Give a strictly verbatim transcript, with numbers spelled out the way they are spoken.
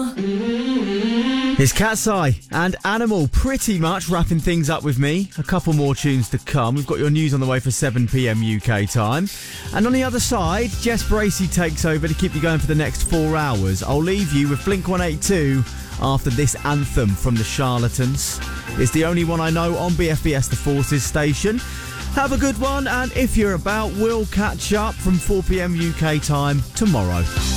It's Cat's Eye and Animal pretty much wrapping things up with me. A couple more tunes to come. We've got your news on the way for seven p.m. U K time. And on the other side, Jess Bracey takes over to keep you going for the next four hours. I'll leave you with Blink one eighty-two after this anthem from the Charlatans. It's the only one I know on B F B S The Forces station. Have a good one, and if you're about, we'll catch up from four p.m. U K time tomorrow.